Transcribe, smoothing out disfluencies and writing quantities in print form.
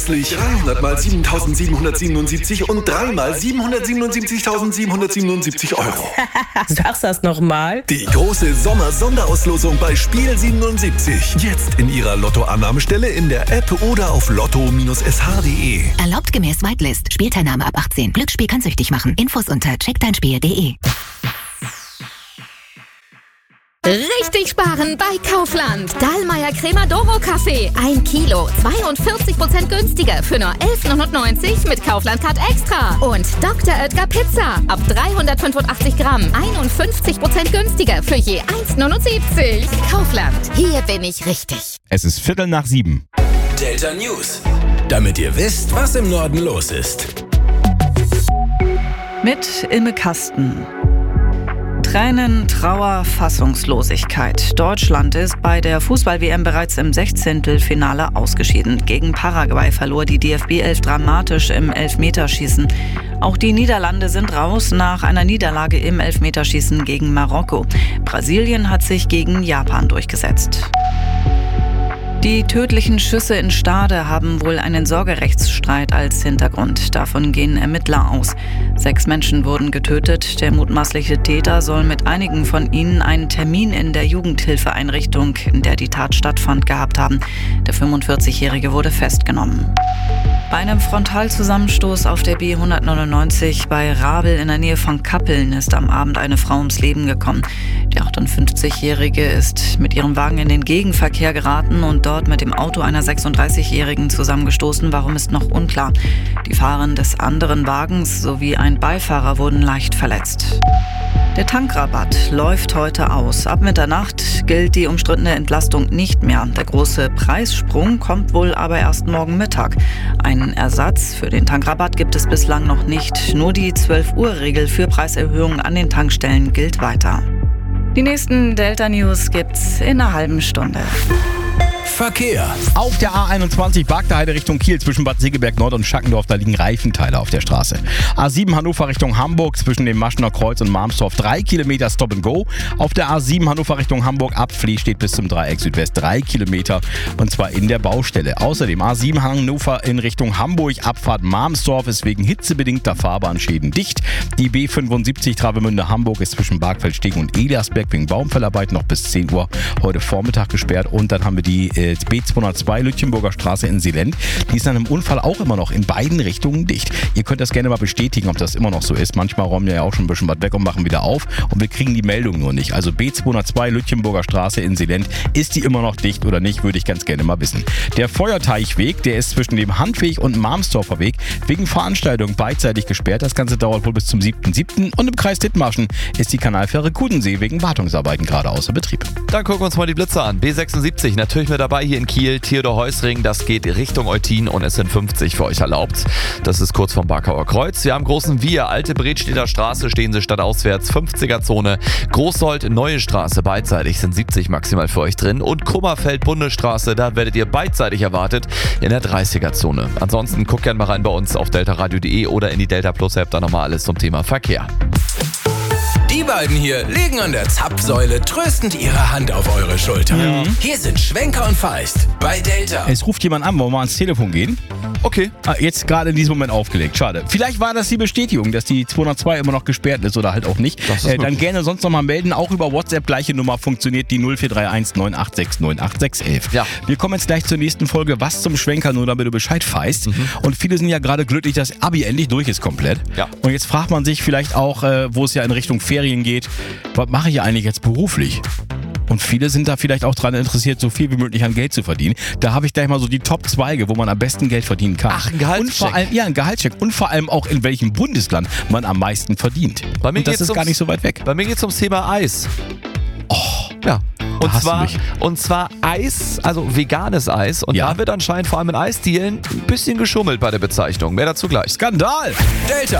300 mal 7.777 und 3 mal 777.777 Euro. Sag's das nochmal. Die große Sommer-Sonderauslosung bei Spiel 77. Jetzt in Ihrer Lottoannahmestelle in der App oder auf lotto-sh.de. Erlaubt gemäß Whitelist. Spielteilnahme ab 18. Glücksspiel kann süchtig machen. Infos unter checkdeinspiel.de. Richtig sparen bei Kaufland. Dahlmeier Crema Doro Kaffee. 1 Kilo. 42% günstiger für nur 11,99 mit Kaufland Card Extra. Und Dr. Oetker Pizza. Ab 385 Gramm. 51% günstiger für je 1,79. Kaufland. Hier bin ich richtig. Es ist 6:45. Delta News. Damit ihr wisst, was im Norden los ist. Mit Ilme Kasten. Tränen, Trauer, Fassungslosigkeit. Deutschland ist bei der Fußball-WM bereits im 16. ausgeschieden. Gegen Paraguay verlor die DFB 11 dramatisch im Elfmeterschießen. Auch die Niederlande sind raus nach einer Niederlage im Elfmeterschießen gegen Marokko. Brasilien hat sich gegen Japan durchgesetzt. Die tödlichen Schüsse in Stade haben wohl einen Sorgerechtsstreit als Hintergrund. Davon gehen Ermittler aus. 6 Menschen wurden getötet. Der mutmaßliche Täter soll mit einigen von ihnen einen Termin in der Jugendhilfeeinrichtung, in der die Tat stattfand, gehabt haben. Der 45-Jährige wurde festgenommen. Bei einem Frontalzusammenstoß auf der B199 bei Rabel in der Nähe von Kappeln ist am Abend eine Frau ums Leben gekommen. Die 58-Jährige ist mit ihrem Wagen in den Gegenverkehr geraten und dort mit dem Auto einer 36-Jährigen zusammengestoßen. Warum, ist noch unklar. Die Fahrerin des anderen Wagens sowie ein Beifahrer wurden leicht verletzt. Der Tankrabatt läuft heute aus. Ab Mitternacht gilt die umstrittene Entlastung nicht mehr. Der große Preissprung kommt wohl aber erst morgen Mittag. Einen Ersatz für den Tankrabatt gibt es bislang noch nicht. Nur die 12-Uhr-Regel für Preiserhöhungen an den Tankstellen gilt weiter. Die nächsten Delta News gibt's in einer halben Stunde. Verkehr. Auf der A21 Bagdaheide Richtung Kiel zwischen Bad Segeberg Nord und Schackendorf, da liegen Reifenteile auf der Straße. A7 Hannover Richtung Hamburg zwischen dem Maschener Kreuz und Marmstorf 3 Kilometer Stop and Go. Auf der A7 Hannover Richtung Hamburg Abfließ steht bis zum Dreieck Südwest 3 Kilometer und zwar in der Baustelle. Außerdem A7 Hannover in Richtung Hamburg Abfahrt Marmstorf ist wegen hitzebedingter Fahrbahnschäden dicht. Die B75 Travemünde Hamburg ist zwischen Bargfeldstegen und Eliasberg wegen Baumfellarbeit noch bis 10 Uhr heute Vormittag gesperrt. Und dann haben wir die B202 Lütchenburger Straße in Seelend. Die ist nach einem Unfall auch immer noch in beiden Richtungen dicht. Ihr könnt das gerne mal bestätigen, ob das immer noch so ist. Manchmal räumen wir ja auch schon ein bisschen was weg und machen wieder auf und wir kriegen die Meldung nur nicht. Also B202 Lütchenburger Straße in Seelend, ist die immer noch dicht oder nicht, würde ich ganz gerne mal wissen. Der Feuerteichweg, der ist zwischen dem Handweg und Marmsdorfer Weg wegen Veranstaltung beidseitig gesperrt. Das Ganze dauert wohl bis zum 7.7. Und im Kreis Dithmarschen ist die Kanalfähre Kudensee wegen Wartungsarbeiten gerade außer Betrieb. Dann gucken wir uns mal die Blitze an. B76 natürlich mit dabei hier in Kiel. Theodor-Heuss-Ring, das geht Richtung Eutin und es sind 50 für euch erlaubt. Das ist kurz vom Barkauer Kreuz. Wir haben großen Wir, Alte Bredstedter Straße, stehen Sie stadtauswärts, 50er-Zone. Großsold, Neue Straße, beidseitig sind 70 maximal für euch drin. Und Kummerfeld, Bundesstraße, da werdet ihr beidseitig erwartet in der 30er-Zone. Ansonsten guckt gerne mal rein bei uns auf deltaradio.de oder in die Delta Plus App, da nochmal alles zum Thema Verkehr. Die beiden hier legen an der Zapfsäule tröstend ihre Hand auf eure Schulter. Hier sind Schwenker und Feist bei Delta. Es ruft jemand an, wollen wir mal ans Telefon gehen? Okay. Jetzt gerade in diesem Moment aufgelegt, schade. Vielleicht war das die Bestätigung, dass die 202 immer noch gesperrt ist oder halt auch nicht. Dann gerne sonst nochmal melden, auch über WhatsApp, gleiche Nummer funktioniert, die 0431 986 98611. Ja. Wir kommen jetzt gleich zur nächsten Folge, was zum Schwenker, nur damit du Bescheid weißt. Und viele sind ja gerade glücklich, dass Abi endlich durch ist komplett. Ja. Und jetzt fragt man sich vielleicht auch, wo es ja in Richtung Ferien geht, was mache ich eigentlich jetzt beruflich? Und viele sind da vielleicht auch daran interessiert, so viel wie möglich an Geld zu verdienen. Da habe ich gleich mal so die Top-Zweige, wo man am besten Geld verdienen kann. Ach, ein Gehaltscheck. Und vor allem, ja, ein Gehaltscheck. Und vor allem auch, in welchem Bundesland man am meisten verdient. Bei mir und das ist gar nicht so weit weg. Bei mir geht es ums Thema Eis. Oh, ja. Und zwar Eis, also veganes Eis. Und da wird anscheinend vor allem in Eisdielen ein bisschen geschummelt bei der Bezeichnung. Mehr dazu gleich. Skandal! Delta,